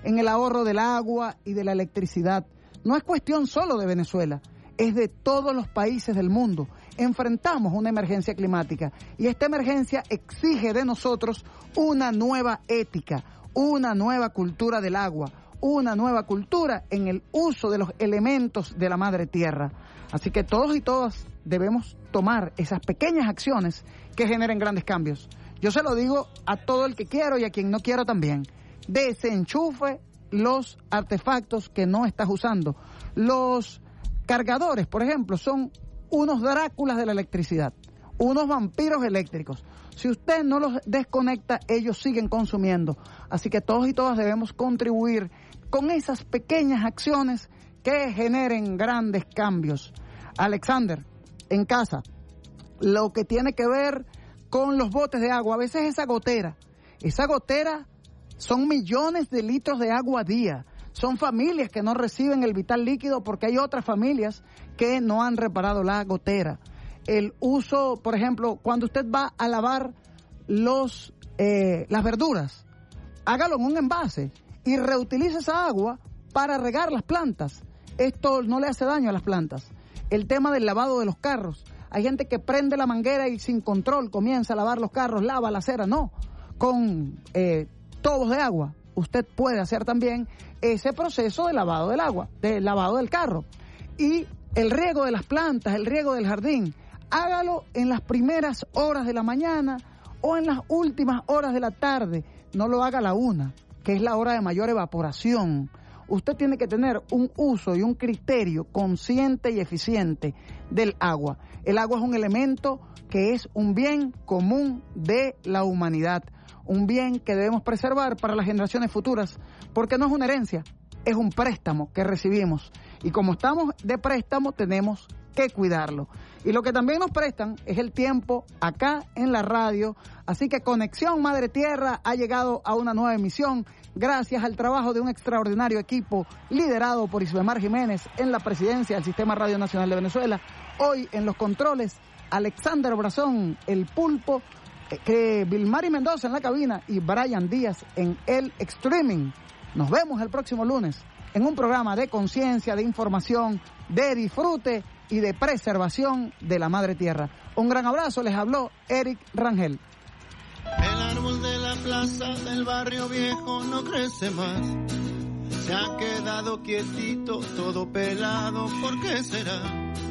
en el ahorro del agua y de la electricidad. No es cuestión solo de Venezuela, es de todos los países del mundo. Enfrentamos una emergencia climática y esta emergencia exige de nosotros una nueva ética, una nueva cultura del agua, una nueva cultura en el uso de los elementos de la madre tierra. Así que todos y todas debemos tomar esas pequeñas acciones que generen grandes cambios. Yo se lo digo a todo el que quiero y a quien no quiero también. Desenchufe los artefactos que no estás usando. Los cargadores, por ejemplo, son unos Dráculas de la electricidad, unos vampiros eléctricos. Si usted no los desconecta, ellos siguen consumiendo. Así que todos y todas debemos contribuir con esas pequeñas acciones que generen grandes cambios. Alexander, en casa, lo que tiene que ver con los botes de agua, a veces esa gotera son millones de litros de agua a día. Son familias que no reciben el vital líquido porque hay otras familias que no han reparado la gotera. El uso, por ejemplo, cuando usted va a lavar las verduras, hágalo en un envase y reutilice esa agua para regar las plantas. Esto no le hace daño a las plantas. El tema del lavado de los carros. Hay gente que prende la manguera y sin control comienza a lavar los carros, lava la acera. No, con tubos de agua. Usted puede hacer también ese proceso de lavado del agua, de lavado del carro. Y el riego de las plantas, el riego del jardín, hágalo en las primeras horas de la mañana o en las últimas horas de la tarde. No lo haga a la 1, que es la hora de mayor evaporación. Usted tiene que tener un uso y un criterio consciente y eficiente del agua. El agua es un elemento que es un bien común de la humanidad, un bien que debemos preservar para las generaciones futuras, porque no es una herencia, es un préstamo que recibimos. Y como estamos de préstamo, tenemos que cuidarlo. Y lo que también nos prestan es el tiempo acá en la radio. Así que Conexión Madre Tierra ha llegado a una nueva emisión gracias al trabajo de un extraordinario equipo liderado por Isbemar Jiménez en la presidencia del Sistema Radio Nacional de Venezuela. Hoy en los controles, Alexander Brazón, el Pulpo, Vilmari Mendoza en la cabina y Brian Díaz en el streaming. Nos vemos el próximo lunes en un programa de conciencia, de información, de disfrute y de preservación de la madre tierra. Un gran abrazo, les habló Eric Rangel. El árbol de la plaza del barrio viejo no crece más, se ha quedado quietito, todo pelado, ¿por qué será?